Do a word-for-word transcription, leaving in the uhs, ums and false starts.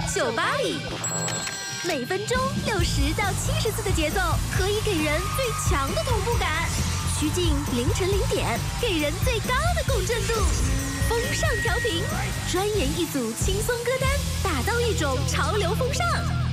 酒吧里，每分钟六十到七十次的节奏，可以给人最强的同步感。趋近凌晨零点，给人最高的共振度。风尚调频，专研一组轻松歌单，打造一种潮流风尚。